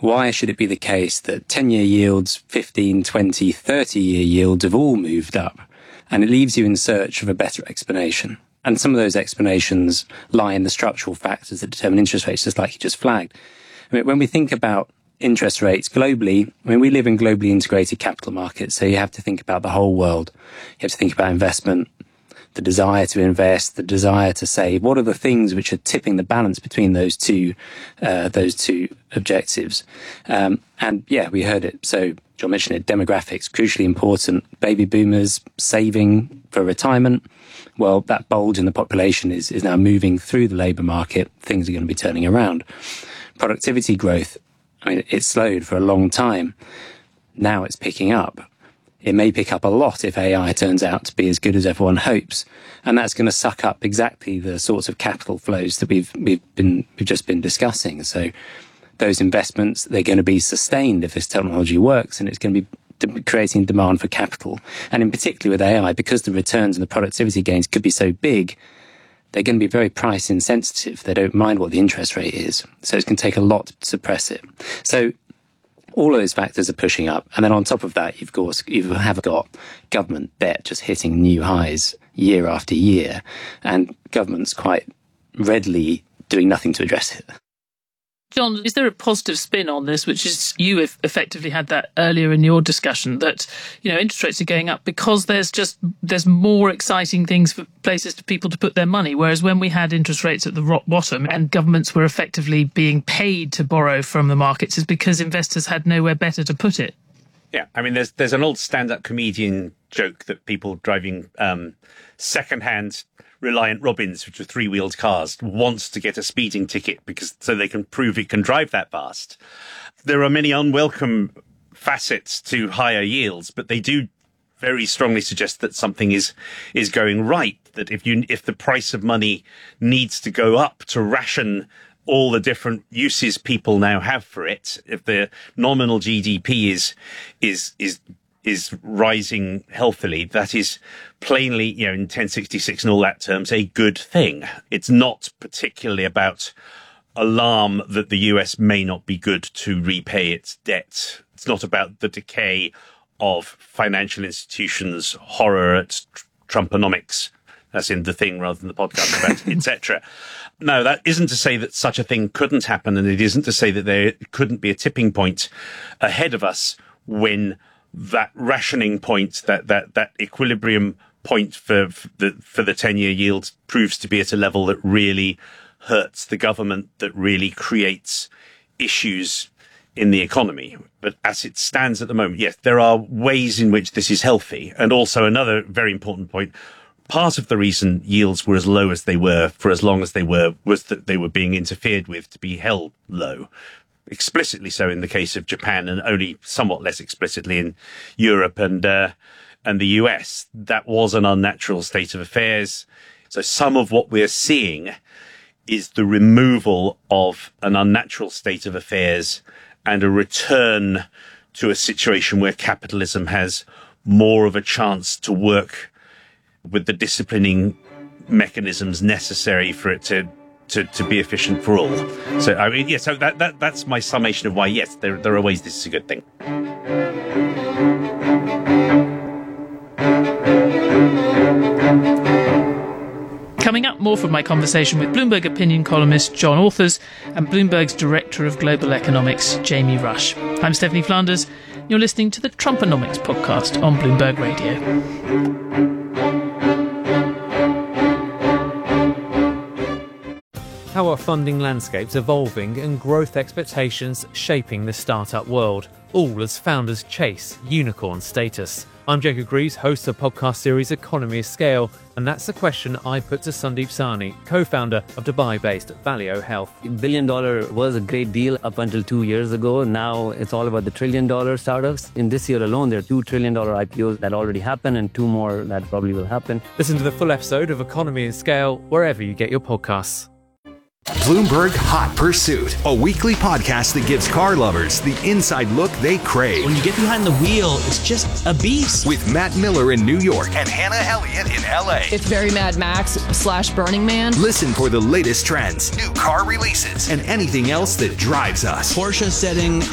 why should it be the case that 10-year yields, 15, 20, 30-year yields have all moved up? And it leaves you in search of a better explanation. And some of those explanations lie in the structural factors that determine interest rates, just like you just flagged. I mean, when we think about interest rates globally, I mean, we live in globally integrated capital markets, so you have to think about the whole world. You have to think about investment, the desire to invest, the desire to save. What are the things which are tipping the balance between those two objectives? And yeah, we heard it. So John mentioned it, demographics, crucially important. Baby boomers saving for retirement. Well, that bulge in the population is now moving through the labour market. Things are going to be turning around. Productivity growth, I mean, it slowed for a long time. Now it's picking up. It may pick up a lot if AI turns out to be as good as everyone hopes. And that's going to suck up exactly the sorts of capital flows that we've just been discussing. So those investments, they're going to be sustained if this technology works, and it's going to be creating demand for capital. And in particular with AI, because the returns and the productivity gains could be so big, they're going to be very price insensitive. They don't mind what the interest rate is. So it's going to take a lot to suppress it. So all of those factors are pushing up. And then on top of that, you have got government debt just hitting new highs year after year. And government's quite readily doing nothing to address it. John, is there a positive spin on this, which is you effectively had that earlier in your discussion, that, you know, interest rates are going up because there's more exciting things for places for people to put their money, whereas when we had interest rates at the rock bottom and governments were effectively being paid to borrow from the markets, is because investors had nowhere better to put it. Yeah, I mean, there's an old stand-up comedian joke that people driving second-hand Reliant Robins, which are three-wheeled cars, wants to get a speeding ticket so they can prove it can drive that fast. There are many unwelcome facets to higher yields, but they do very strongly suggest that something is going right. That if the price of money needs to go up to ration all the different uses people now have for it, if the nominal GDP is rising healthily, that is plainly, you know, in 1066 and all that terms, a good thing. It's not particularly about alarm that the US may not be good to repay its debt. It's not about the decay of financial institutions, horror at Trumponomics. That's in the thing rather than the podcast about, etc. No, that isn't to say that such a thing couldn't happen, and it isn't to say that there couldn't be a tipping point ahead of us when that rationing point, that equilibrium point for the 10-year yield proves to be at a level that really hurts the government, that really creates issues in the economy. But as it stands at the moment, yes, there are ways in which this is healthy. And also another very important point, part of the reason yields were as low as they were for as long as they were was that they were being interfered with to be held low. Explicitly so in the case of Japan, and only somewhat less explicitly in Europe and the US. That was an unnatural state of affairs. So some of what we're seeing is the removal of an unnatural state of affairs and a return to a situation where capitalism has more of a chance to work with the disciplining mechanisms necessary for it to be efficient for all. So, I mean, yeah, so that's my summation of why, yes, there are ways this is a good thing. Coming up, more from my conversation with Bloomberg opinion columnist John Authers and Bloomberg's Director of Global Economics, Jamie Rush. I'm Stephanie Flanders. You're listening to the Trumponomics podcast on Bloomberg Radio. How are funding landscapes evolving and growth expectations shaping the startup world, all as founders chase unicorn status? I'm Jacob Greaves, host of the podcast series Economy of Scale, and that's the question I put to Sandeep Sahni, co-founder of Dubai-based Valeo Health. $1 billion was a great deal up until 2 years ago. Now it's all about the $1 trillion startups. In this year alone, there are $2 trillion IPOs that already happened and 2 more that probably will happen. Listen to the full episode of Economy of Scale wherever you get your podcasts. Bloomberg Hot Pursuit, a weekly podcast that gives car lovers the inside look they crave. When you get behind the wheel, it's just a beast. With Matt Miller in New York and Hannah Elliott in LA. It's very Mad Max / Burning Man. Listen for the latest trends, new car releases, and anything else that drives us. Porsche setting